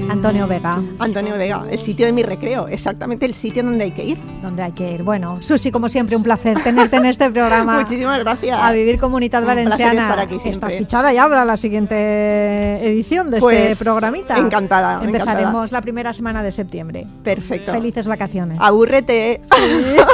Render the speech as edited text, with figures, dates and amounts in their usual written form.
Antonio Vega. Antonio Vega, el sitio de mi recreo, exactamente el sitio donde hay que ir. Donde hay que ir. Bueno, Susi, como siempre, un placer tenerte en este programa. Muchísimas gracias. A Vivir Comunitat Valenciana. Un placer estar aquí siempre. Estás fichada ya para la siguiente edición de este programita. Encantada. Empezaremos la primera semana de septiembre. Perfecto. Felices vacaciones. Abúrrete. Sí.